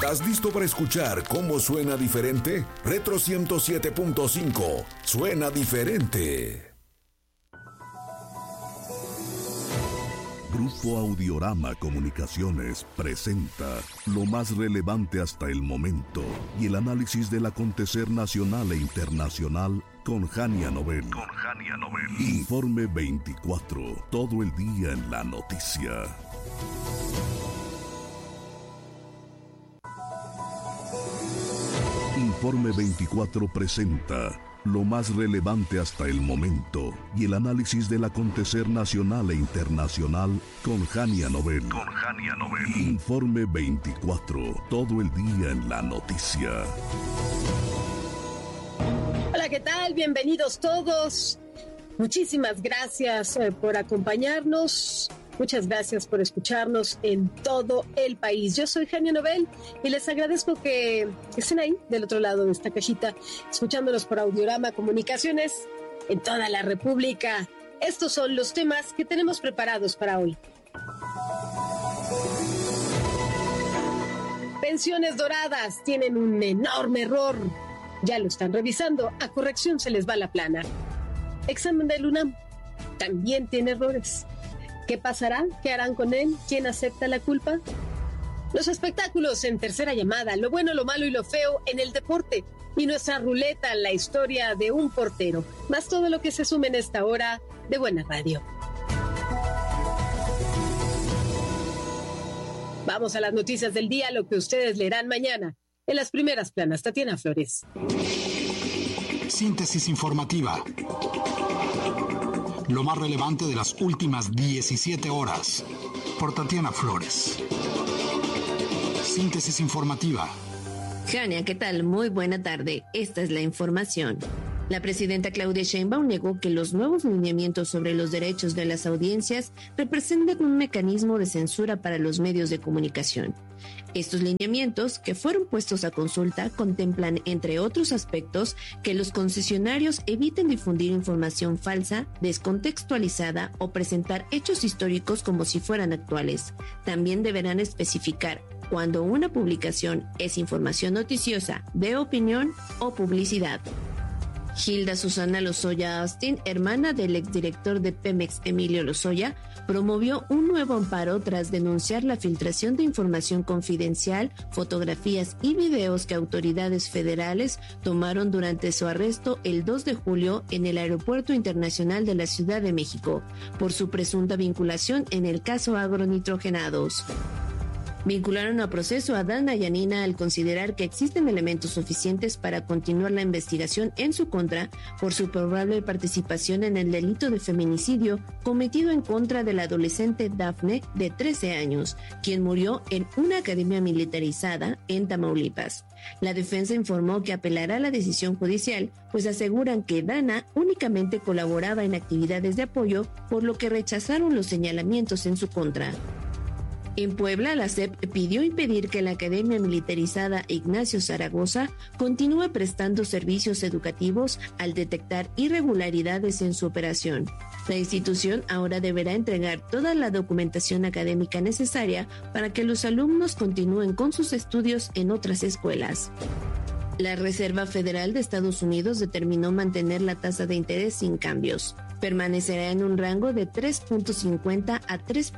¿Estás listo para escuchar cómo suena diferente? Retro 107.5. Suena diferente. Grupo Audiorama Comunicaciones presenta lo más relevante hasta el momento y el análisis del acontecer nacional e internacional con Jania Nobel. Informe 24. Todo el día en la noticia. Informe 24 presenta lo más relevante hasta el momento y el análisis del acontecer nacional e internacional con Jania Nobel. Informe 24. Todo el día en la noticia. Hola, ¿qué tal? Bienvenidos todos. Muchísimas gracias por acompañarnos. Muchas gracias por escucharnos en todo el país. Yo soy Jania Nobel y les agradezco que estén ahí del otro lado de esta cajita, escuchándonos por Audiorama Comunicaciones en toda la República. Estos son los temas que tenemos preparados para hoy. Pensiones doradas tienen un enorme error. Ya lo están revisando. A corrección se les va la plana. Examen del UNAM también tiene errores. ¿Qué pasará? ¿Qué harán con él? ¿Quién acepta la culpa? Los espectáculos en Tercera Llamada, lo bueno, lo malo y lo feo en el deporte. Y nuestra ruleta, la historia de un portero. Más todo lo que se sume en esta hora de Buena Radio. Vamos a las noticias del día, lo que ustedes leerán mañana. En las primeras planas, Tatiana Flores. Síntesis informativa. Lo más relevante de las últimas 17 horas. Por Tatiana Flores. Síntesis informativa. Jania, ¿qué tal? Muy buena tarde. Esta es la información. La presidenta Claudia Sheinbaum negó que los nuevos lineamientos sobre los derechos de las audiencias representan un mecanismo de censura para los medios de comunicación. Estos lineamientos, que fueron puestos a consulta, contemplan, entre otros aspectos, que los concesionarios eviten difundir información falsa, descontextualizada o presentar hechos históricos como si fueran actuales. También deberán especificar cuando una publicación es información noticiosa, de opinión o publicidad. Hilda Susana Lozoya Austin, hermana del exdirector de Pemex Emilio Lozoya, promovió un nuevo amparo tras denunciar la filtración de información confidencial, fotografías y videos que autoridades federales tomaron durante su arresto el 2 de julio en el Aeropuerto Internacional de la Ciudad de México, por su presunta vinculación en el caso agronitrogenados. Vincularon a proceso a Dana y a Nina al considerar que existen elementos suficientes para continuar la investigación en su contra por su probable participación en el delito de feminicidio cometido en contra de la adolescente Dafne, de 13 años, quien murió en una academia militarizada en Tamaulipas. La defensa informó que apelará a la decisión judicial, pues aseguran que Dana únicamente colaboraba en actividades de apoyo, por lo que rechazaron los señalamientos en su contra. En Puebla, la SEP pidió impedir que la Academia Militarizada Ignacio Zaragoza continúe prestando servicios educativos al detectar irregularidades en su operación. La institución ahora deberá entregar toda la documentación académica necesaria para que los alumnos continúen con sus estudios en otras escuelas. La Reserva Federal de Estados Unidos determinó mantener la tasa de interés sin cambios. Permanecerá en un rango de 3.50 a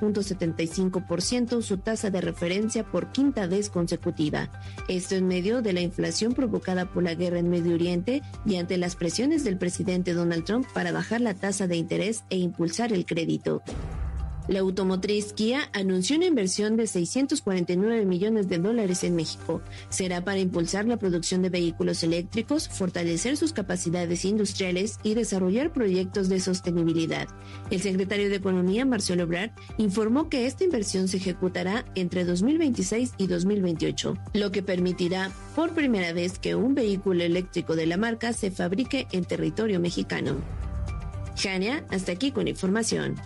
3.75% su tasa de referencia por quinta vez consecutiva. Esto en medio de la inflación provocada por la guerra en Medio Oriente y ante las presiones del presidente Donald Trump para bajar la tasa de interés e impulsar el crédito. La automotriz Kia anunció una inversión de $649 millones en México. Será para impulsar la producción de vehículos eléctricos, fortalecer sus capacidades industriales y desarrollar proyectos de sostenibilidad. El secretario de Economía, Marcelo Ebrard, informó que esta inversión se ejecutará entre 2026 y 2028, lo que permitirá por primera vez que un vehículo eléctrico de la marca se fabrique en territorio mexicano. Jania, hasta aquí con información.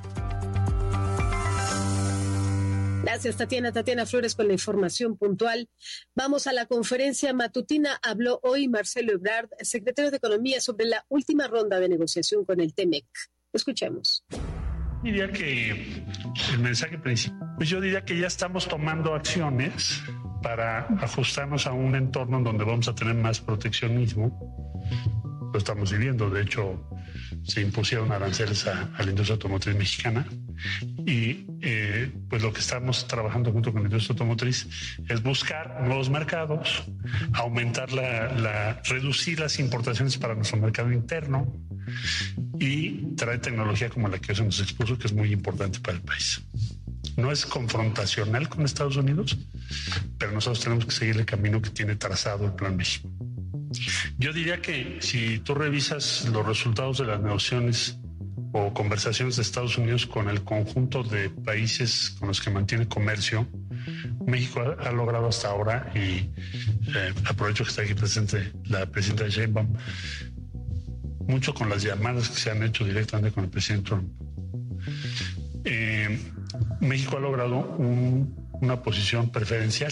Gracias, Tatiana Flores, con la información puntual. Vamos a la conferencia matutina. Habló hoy Marcelo Ebrard, secretario de Economía, sobre la última ronda de negociación con el TEMEC. Escuchemos. Diría que el mensaje principal, pues yo diría que ya estamos tomando acciones para ajustarnos a un entorno en donde vamos a tener más proteccionismo. Lo estamos viviendo, de hecho se impusieron aranceles a la industria automotriz mexicana y pues lo que estamos trabajando junto con la industria automotriz es buscar nuevos mercados, aumentar reducir las importaciones para nuestro mercado interno y traer tecnología como la que se nos expuso, que es muy importante para el país. No es confrontacional con Estados Unidos, pero nosotros tenemos que seguir el camino que tiene trazado el Plan México. Yo diría que si tú revisas los resultados de las negociaciones o conversaciones de Estados Unidos con el conjunto de países con los que mantiene comercio, México ha logrado hasta ahora, y aprovecho que está aquí presente la presidenta Sheinbaum, mucho con las llamadas que se han hecho directamente con el presidente Trump. México ha logrado una posición preferencial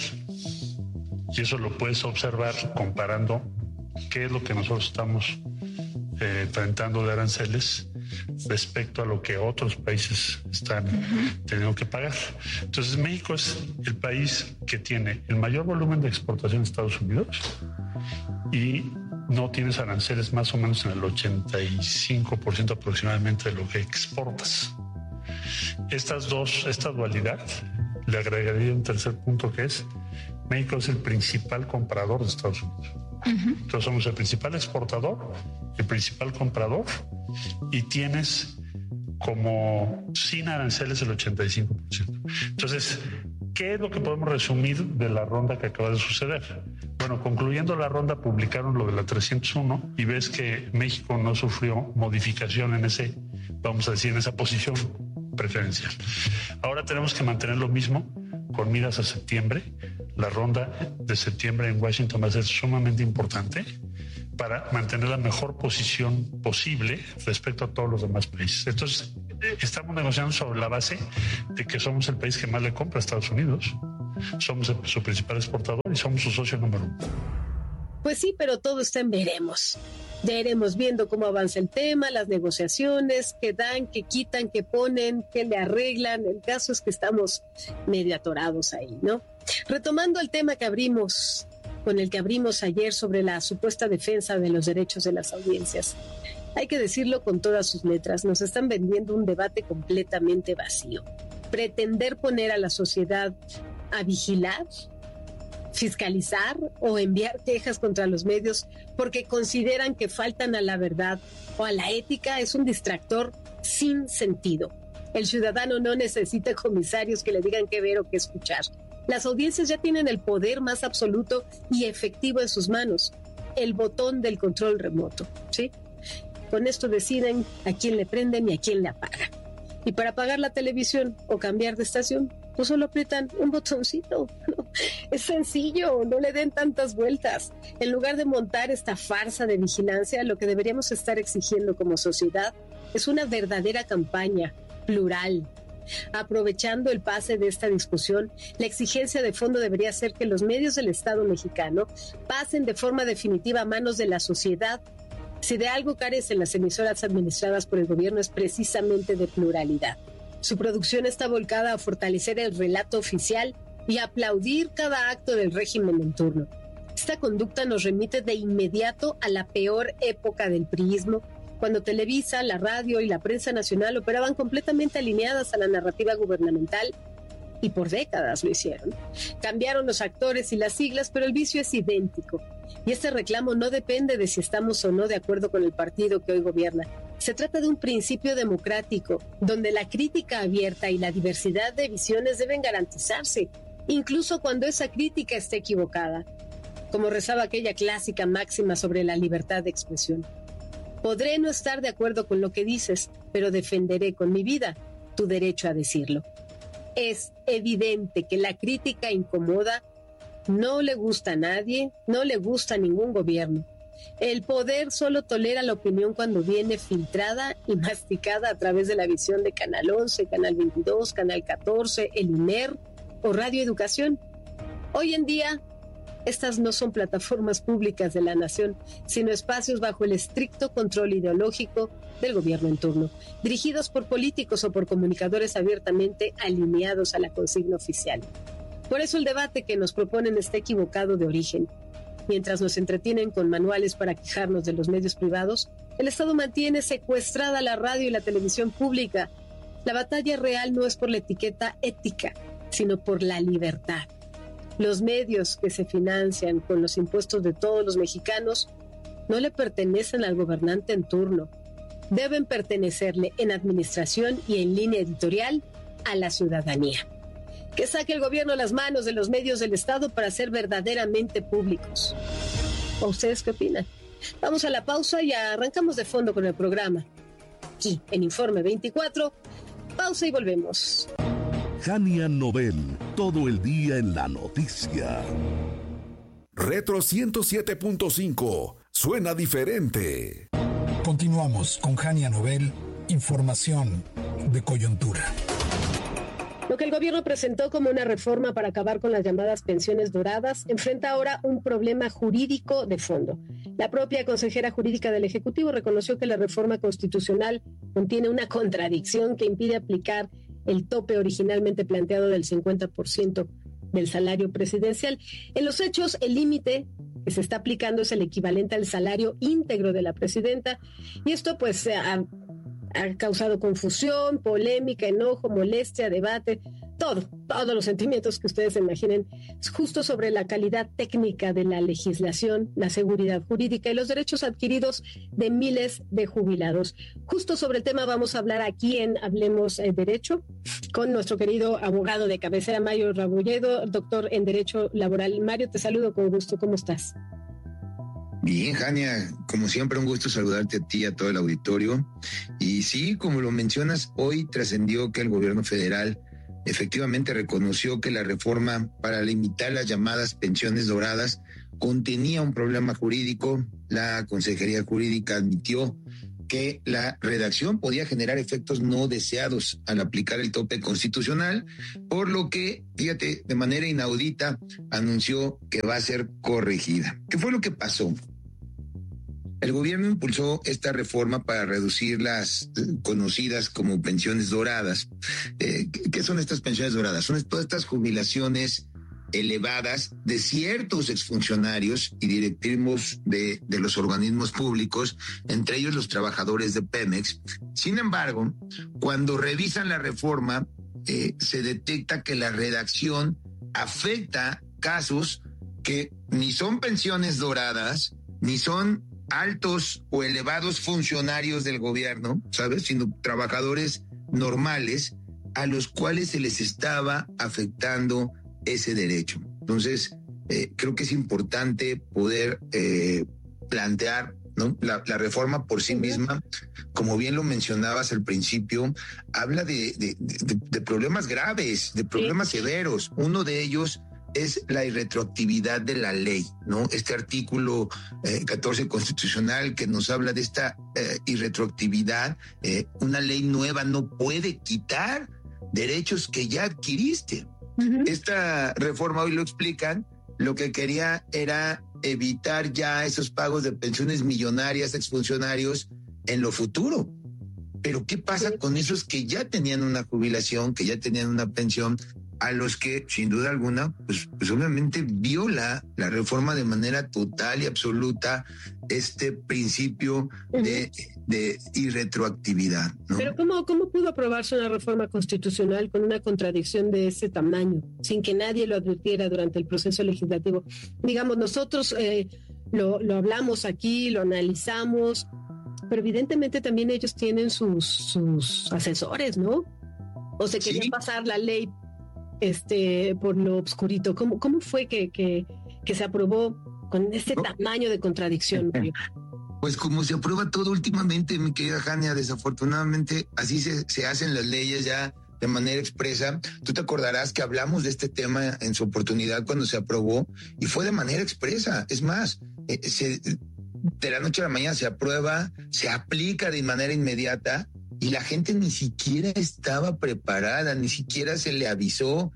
y eso lo puedes observar comparando qué es lo que nosotros estamos enfrentando de aranceles respecto a lo que otros países están teniendo que pagar. Entonces México es el país que tiene el mayor volumen de exportación a Estados Unidos y no tienes aranceles más o menos en el 85% aproximadamente de lo que exportas. Esta dualidad, le agregaría un tercer punto, que es México es el principal comprador de Estados Unidos. Entonces somos el principal exportador, el principal comprador, y tienes como sin aranceles el 85%. Entonces, ¿qué es lo que podemos resumir de la ronda que acaba de suceder? Bueno, concluyendo la ronda, publicaron lo de la 301 y ves que México no sufrió modificación en ese, vamos a decir, en esa posición preferencial. Ahora tenemos que mantener lo mismo con miras a septiembre. La ronda de septiembre en Washington va a ser sumamente importante para mantener la mejor posición posible respecto a todos los demás países. Entonces, estamos negociando sobre la base de que somos el país que más le compra a Estados Unidos, somos su principal exportador y somos su socio número 1. Pues sí, pero todo está en veremos. Ya iremos viendo cómo avanza el tema, las negociaciones, qué dan, qué quitan, qué ponen, qué le arreglan. El caso es que estamos medio atorados ahí, ¿no? Retomando el tema con el que abrimos ayer sobre la supuesta defensa de los derechos de las audiencias. Hay que decirlo con todas sus letras, nos están vendiendo un debate completamente vacío. Pretender poner a la sociedad a vigilar, fiscalizar o enviar quejas contra los medios porque consideran que faltan a la verdad o a la ética es un distractor sin sentido. El ciudadano no necesita comisarios que le digan qué ver o qué escuchar. Las audiencias ya tienen el poder más absoluto y efectivo en sus manos, el botón del control remoto, ¿sí? Con esto deciden a quién le prenden y a quién le apagan. Y para apagar la televisión o cambiar de estación, pues solo aprietan un botoncito. Es sencillo, no le den tantas vueltas. En lugar de montar esta farsa de vigilancia, lo que deberíamos estar exigiendo como sociedad es una verdadera campaña plural. Aprovechando el pase de esta discusión, la exigencia de fondo debería ser que los medios del Estado mexicano pasen de forma definitiva a manos de la sociedad. Si de algo carecen las emisoras administradas por el gobierno es precisamente de pluralidad. Su producción está volcada a fortalecer el relato oficial y a aplaudir cada acto del régimen en turno. Esta conducta nos remite de inmediato a la peor época del priismo, cuando Televisa, la radio y la prensa nacional operaban completamente alineadas a la narrativa gubernamental, y por décadas lo hicieron. Cambiaron los actores y las siglas, pero el vicio es idéntico. Y este reclamo no depende de si estamos o no de acuerdo con el partido que hoy gobierna. Se trata de un principio democrático, donde la crítica abierta y la diversidad de visiones deben garantizarse, incluso cuando esa crítica esté equivocada. Como rezaba aquella clásica máxima sobre la libertad de expresión. Podré no estar de acuerdo con lo que dices, pero defenderé con mi vida tu derecho a decirlo. Es evidente que la crítica incomoda, no le gusta a nadie, no le gusta a ningún gobierno. El poder solo tolera la opinión cuando viene filtrada y masticada a través de la visión de Canal 11, Canal 22, Canal 14, el INER o Radio Educación. Hoy en día, estas no son plataformas públicas de la nación, sino espacios bajo el estricto control ideológico del gobierno en turno, dirigidos por políticos o por comunicadores abiertamente alineados a la consigna oficial. Por eso el debate que nos proponen está equivocado de origen. Mientras nos entretienen con manuales para quejarnos de los medios privados, el Estado mantiene secuestrada la radio y la televisión pública. La batalla real no es por la etiqueta ética, sino por la libertad. Los medios que se financian con los impuestos de todos los mexicanos no le pertenecen al gobernante en turno. Deben pertenecerle en administración y en línea editorial a la ciudadanía. Que saque el gobierno las manos de los medios del Estado para ser verdaderamente públicos. ¿O ustedes qué opinan? Vamos a la pausa y arrancamos de fondo con el programa. Aquí, en Informe 24, pausa y volvemos. Jania Nobel, todo el día en la noticia. Retro 107.5, suena diferente. Continuamos con Jania Nobel, información de coyuntura. Lo que el gobierno presentó como una reforma para acabar con las llamadas pensiones doradas enfrenta ahora un problema jurídico de fondo. La propia consejera jurídica del Ejecutivo reconoció que la reforma constitucional contiene una contradicción que impide aplicar el tope originalmente planteado del 50% del salario presidencial. En los hechos, el límite que se está aplicando es el equivalente al salario íntegro de la presidenta, y esto pues ha causado confusión, polémica, enojo, molestia, debate, todos los sentimientos que ustedes se imaginen, justo sobre la calidad técnica de la legislación, la seguridad jurídica y los derechos adquiridos de miles de jubilados. Justo sobre el tema vamos a hablar aquí en Hablemos Derecho con nuestro querido abogado de cabecera, Mario Rabulledo, doctor en Derecho Laboral. Mario, te saludo con gusto, ¿cómo estás? Bien, Jania, como siempre un gusto saludarte a ti y a todo el auditorio. Y sí, como lo mencionas, hoy trascendió que el gobierno federal efectivamente reconoció que la reforma para limitar las llamadas pensiones doradas contenía un problema jurídico. La Consejería Jurídica admitió que la redacción podía generar efectos no deseados al aplicar el tope constitucional, por lo que, fíjate, de manera inaudita anunció que va a ser corregida. ¿Qué fue lo que pasó? El gobierno impulsó esta reforma para reducir las conocidas como pensiones doradas. ¿Qué son estas pensiones doradas? Son todas estas jubilaciones elevadas de ciertos exfuncionarios y directivos de los organismos públicos, entre ellos los trabajadores de Pemex. Sin embargo, cuando revisan la reforma, se detecta que la redacción afecta casos que ni son pensiones doradas, ni son altos o elevados funcionarios del gobierno, ¿sabes? Sino trabajadores normales a los cuales se les estaba afectando ese derecho. Entonces, creo que es importante poder plantear, ¿no? La reforma por sí misma, como bien lo mencionabas al principio, habla de problemas graves, de problemas severos. Uno de ellos es la irretroactividad de la ley, ¿no? Este artículo 14 constitucional que nos habla de esta irretroactividad. Una ley nueva no puede quitar derechos que ya adquiriste. Uh-huh. Esta reforma, hoy lo explican, lo que quería era evitar ya esos pagos de pensiones millonarias a exfuncionarios en lo futuro. Pero ¿qué pasa con esos que ya tenían una jubilación, que ya tenían una pensión, a los que, sin duda alguna, pues obviamente viola la reforma de manera total y absoluta este principio de irretroactividad, ¿no? Pero ¿cómo pudo aprobarse una reforma constitucional con una contradicción de ese tamaño, sin que nadie lo advirtiera durante el proceso legislativo? Digamos, nosotros lo hablamos aquí, lo analizamos, pero evidentemente también ellos tienen sus asesores, ¿no? O se quería pasar la ley por lo obscurito. ¿Cómo fue que se aprobó con este tamaño de contradicción, Mario? Pues como se aprueba todo últimamente, mi querida Jania, desafortunadamente así se hacen las leyes ya de manera expresa. Tú te acordarás que hablamos de este tema en su oportunidad cuando se aprobó y fue de manera expresa. Es más, de la noche a la mañana se aprueba, se aplica de manera inmediata. Y la gente ni siquiera estaba preparada, ni siquiera se le avisó.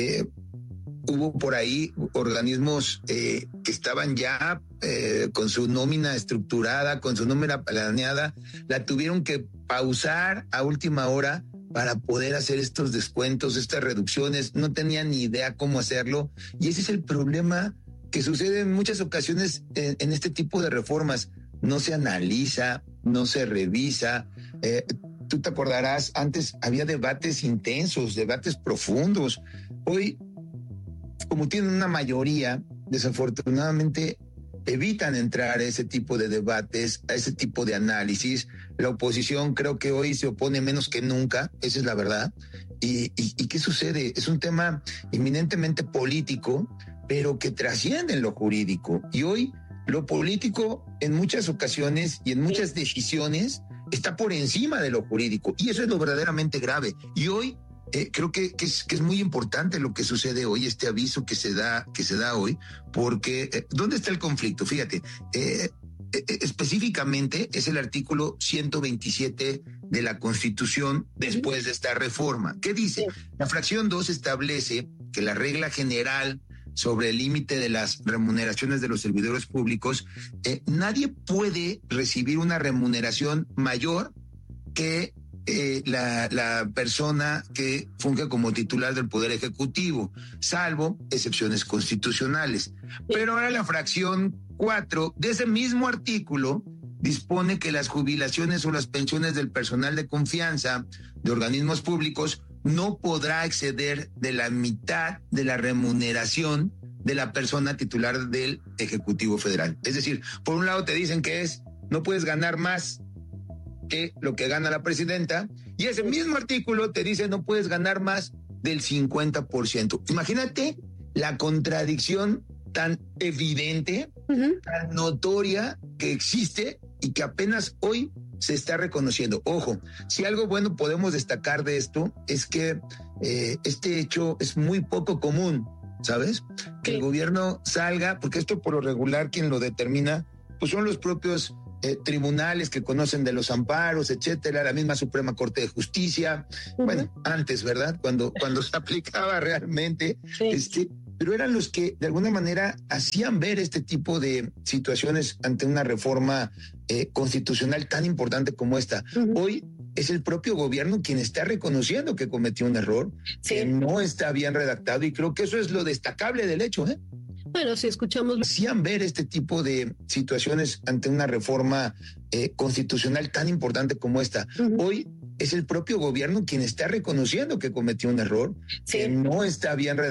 Hubo por ahí organismos que estaban ya con su nómina estructurada, con su nómina planeada, la tuvieron que pausar a última hora para poder hacer estos descuentos, estas reducciones, no tenían ni idea cómo hacerlo, y ese es el problema que sucede en muchas ocasiones en este tipo de reformas. No se analiza, no se revisa. Tú te acordarás, antes había debates intensos, debates profundos. Hoy, como tienen una mayoría, desafortunadamente evitan entrar a ese tipo de debates, a ese tipo de análisis. La oposición creo que hoy se opone menos que nunca, esa es la verdad. ¿Y qué sucede? Es un tema eminentemente político, pero que trasciende en lo jurídico. Y hoy lo político en muchas ocasiones y en muchas decisiones está por encima de lo jurídico, y eso es lo verdaderamente grave. Y hoy creo que es muy importante lo que sucede hoy, este aviso que se da hoy, porque ¿dónde está el conflicto? Fíjate, específicamente es el artículo 127 de la Constitución después de esta reforma. ¿Qué dice? La fracción 2 establece que la regla general sobre el límite de las remuneraciones de los servidores públicos, nadie puede recibir una remuneración mayor que la persona que funge como titular del Poder Ejecutivo, salvo excepciones constitucionales. Pero ahora la fracción 4 de ese mismo artículo dispone que las jubilaciones o las pensiones del personal de confianza de organismos públicos no podrá exceder de la mitad de la remuneración de la persona titular del Ejecutivo Federal. Es decir, por un lado te dicen que no puedes ganar más que lo que gana la presidenta, y ese mismo artículo te dice no puedes ganar más del 50%. Imagínate la contradicción tan evidente, tan notoria que existe y que apenas hoy se está reconociendo. Ojo, si algo bueno podemos destacar de esto es que este hecho es muy poco común, ¿sabes? Que el gobierno salga, porque esto por lo regular quien lo determina, pues son los propios tribunales que conocen de los amparos, etcétera, la misma Suprema Corte de Justicia. Bueno, antes, ¿verdad? Cuando se aplicaba realmente, pero eran los que de alguna manera hacían ver este tipo de situaciones ante una reforma constitucional tan importante como esta. Hoy es el propio gobierno quien está reconociendo que cometió un error, que no está bien redactado, y creo que eso es lo destacable del hecho, ¿eh? Bueno, si escuchamos... Hacían ver este tipo de situaciones ante una reforma constitucional tan importante como esta. Hoy es el propio gobierno quien está reconociendo que cometió un error, que no está bien redactado.